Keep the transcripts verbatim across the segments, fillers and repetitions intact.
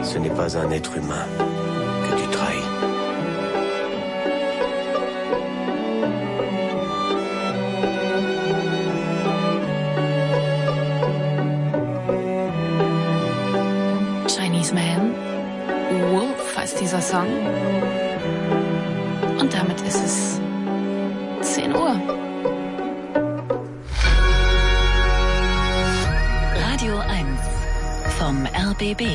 ce n'est pas un être humain que tu trahis. Chinese Man, Wolf heißt dieser Song. Und damit ist es zehn Uhr. Radio eins vom R B B.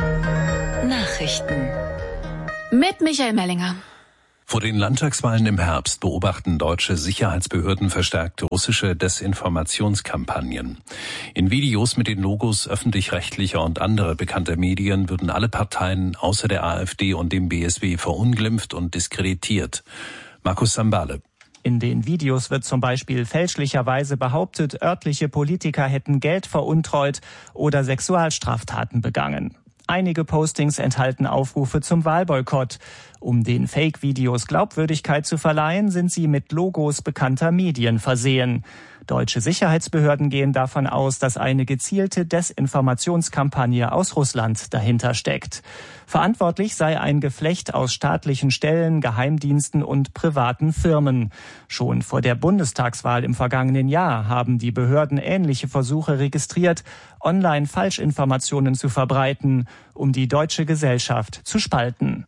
Nachrichten. Mit Michael Mellinger. Vor den Landtagswahlen im Herbst beobachten deutsche Sicherheitsbehörden verstärkt russische Desinformationskampagnen. In Videos mit den Logos öffentlich-rechtlicher und anderer bekannter Medien würden alle Parteien außer der AfD und dem B S W verunglimpft und diskreditiert. Markus Sambale. In den Videos wird zum Beispiel fälschlicherweise behauptet, örtliche Politiker hätten Geld veruntreut oder Sexualstraftaten begangen. Einige Postings enthalten Aufrufe zum Wahlboykott. Um den Fake-Videos Glaubwürdigkeit zu verleihen, sind sie mit Logos bekannter Medien versehen. Deutsche Sicherheitsbehörden gehen davon aus, dass eine gezielte Desinformationskampagne aus Russland dahinter steckt. Verantwortlich sei ein Geflecht aus staatlichen Stellen, Geheimdiensten und privaten Firmen. Schon vor der Bundestagswahl im vergangenen Jahr haben die Behörden ähnliche Versuche registriert, online Falschinformationen zu verbreiten, um die deutsche Gesellschaft zu spalten.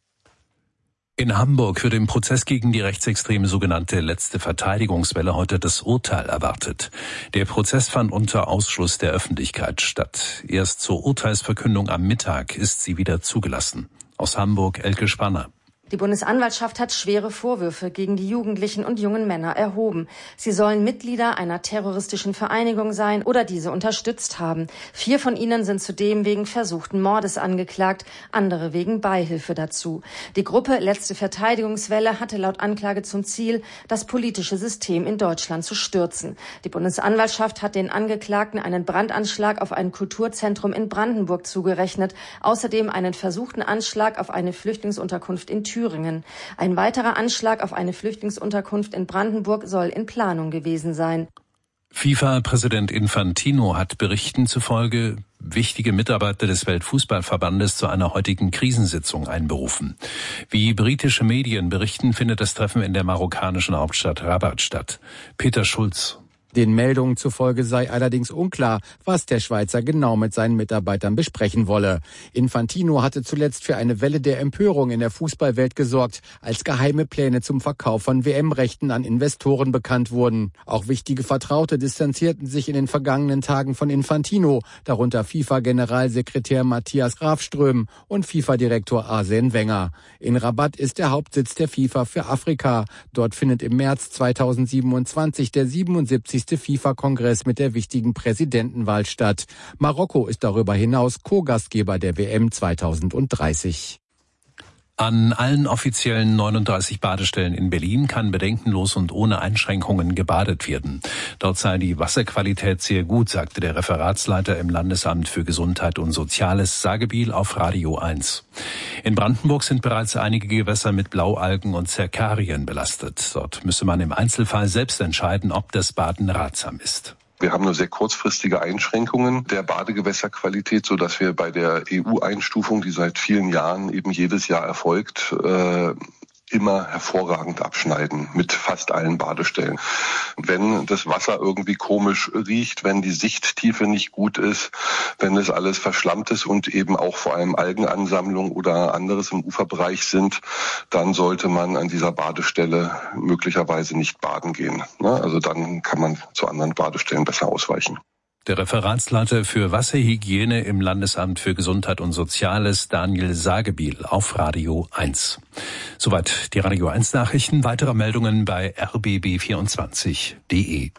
In Hamburg wird im Prozess gegen die rechtsextreme sogenannte letzte Verteidigungswelle heute das Urteil erwartet. Der Prozess fand unter Ausschluss der Öffentlichkeit statt. Erst zur Urteilsverkündung am Mittag ist sie wieder zugelassen. Aus Hamburg Elke Spanner. Die Bundesanwaltschaft hat schwere Vorwürfe gegen die Jugendlichen und jungen Männer erhoben. Sie sollen Mitglieder einer terroristischen Vereinigung sein oder diese unterstützt haben. Vier von ihnen sind zudem wegen versuchten Mordes angeklagt, andere wegen Beihilfe dazu. Die Gruppe Letzte Verteidigungswelle hatte laut Anklage zum Ziel, das politische System in Deutschland zu stürzen. Die Bundesanwaltschaft hat den Angeklagten einen Brandanschlag auf ein Kulturzentrum in Brandenburg zugerechnet, außerdem einen versuchten Anschlag auf eine Flüchtlingsunterkunft in Thüringen. Thüringen. Ein weiterer Anschlag auf eine Flüchtlingsunterkunft in Brandenburg soll in Planung gewesen sein. FIFA-Präsident Infantino hat Berichten zufolge wichtige Mitarbeiter des Weltfußballverbandes zu einer heutigen Krisensitzung einberufen. Wie britische Medien berichten, findet das Treffen in der marokkanischen Hauptstadt Rabat statt. Peter Schulz. Den Meldungen zufolge sei allerdings unklar, was der Schweizer genau mit seinen Mitarbeitern besprechen wolle. Infantino hatte zuletzt für eine Welle der Empörung in der Fußballwelt gesorgt, als geheime Pläne zum Verkauf von W M-Rechten an Investoren bekannt wurden. Auch wichtige Vertraute distanzierten sich in den vergangenen Tagen von Infantino, darunter FIFA-Generalsekretär Matthias Grafström und FIFA-Direktor Arsène Wenger. In Rabat ist der Hauptsitz der FIFA für Afrika. Dort findet im März zweitausendsiebenundzwanzig der siebenundsiebzigste FIFA-Kongress mit der wichtigen Präsidentenwahl statt. Marokko ist darüber hinaus Co-Gastgeber der W M zweitausenddreißig. An allen offiziellen neununddreißig Badestellen in Berlin kann bedenkenlos und ohne Einschränkungen gebadet werden. Dort sei die Wasserqualität sehr gut, sagte der Referatsleiter im Landesamt für Gesundheit und Soziales, Sagebiel, auf Radio eins. In Brandenburg sind bereits einige Gewässer mit Blaualgen und Zerkarien belastet. Dort müsse man im Einzelfall selbst entscheiden, ob das Baden ratsam ist. Wir haben nur sehr kurzfristige Einschränkungen der Badegewässerqualität, so dass wir bei der E U-Einstufung, die seit vielen Jahren eben jedes Jahr erfolgt, äh, immer hervorragend abschneiden mit fast allen Badestellen. Wenn das Wasser irgendwie komisch riecht, wenn die Sichttiefe nicht gut ist, wenn es alles verschlammt ist und eben auch vor allem Algenansammlung oder anderes im Uferbereich sind, dann sollte man an dieser Badestelle möglicherweise nicht baden gehen. Also dann kann man zu anderen Badestellen besser ausweichen. Der Referatsleiter für Wasserhygiene im Landesamt für Gesundheit und Soziales, Daniel Sagebiel, auf Radio eins. Soweit die Radio eins Nachrichten. Weitere Meldungen bei r b b vierundzwanzig punkt d e.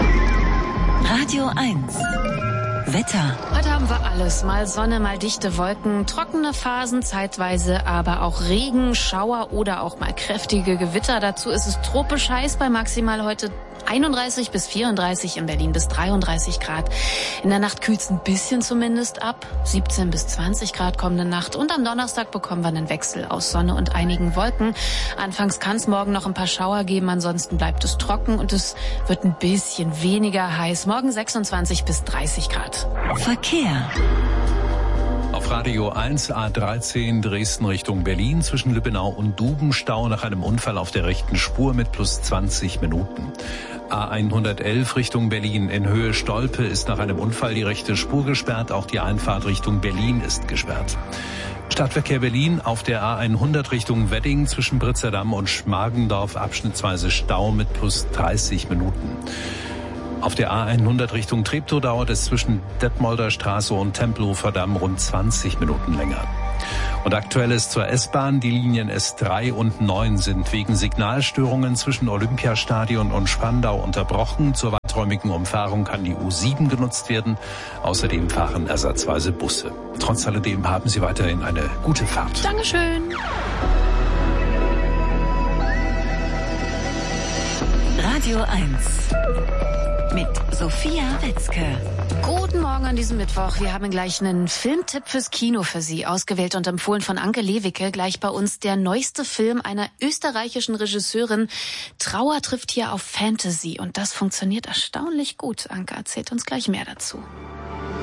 Radio eins. Wetter. Heute haben wir alles. Mal Sonne, mal dichte Wolken, trockene Phasen zeitweise, aber auch Regen, Schauer oder auch mal kräftige Gewitter. Dazu ist es tropisch heiß bei maximal heute einunddreißig bis vierunddreißig, in Berlin bis dreiunddreißig Grad. In der Nacht kühlt's ein bisschen zumindest ab, siebzehn bis zwanzig Grad kommende Nacht. Und am Donnerstag bekommen wir einen Wechsel aus Sonne und einigen Wolken. Anfangs kann es morgen noch ein paar Schauer geben, ansonsten bleibt es trocken und es wird ein bisschen weniger heiß. Morgen sechsundzwanzig bis dreißig Grad. Verkehr. Auf Radio eins, A dreizehn, Dresden Richtung Berlin, zwischen Lübbenau und Dubenstau nach einem Unfall auf der rechten Spur mit plus zwanzig Minuten. A hundertelf Richtung Berlin in Höhe Stolpe ist nach einem Unfall die rechte Spur gesperrt, auch die Einfahrt Richtung Berlin ist gesperrt. Stadtverkehr Berlin auf der A hundert Richtung Wedding zwischen Britzerdamm und Schmargendorf abschnittsweise Stau mit plus dreißig Minuten. Auf der A hundert Richtung Treptow dauert es zwischen Detmolder Straße und Tempelhofer Damm rund zwanzig Minuten länger. Und aktuelles zur S-Bahn. Die Linien S drei und neun sind wegen Signalstörungen zwischen Olympiastadion und Spandau unterbrochen. Zur weiträumigen Umfahrung kann die U sieben genutzt werden. Außerdem fahren ersatzweise Busse. Trotz alledem haben Sie weiterhin eine gute Fahrt. Dankeschön. Radio eins mit Sophia Witzke. Guten Morgen an diesem Mittwoch. Wir haben gleich einen Filmtipp fürs Kino für Sie, ausgewählt und empfohlen von Anke Lewicke. Gleich bei uns der neueste Film einer österreichischen Regisseurin. Trauer trifft hier auf Fantasy und das funktioniert erstaunlich gut. Anke erzählt uns gleich mehr dazu.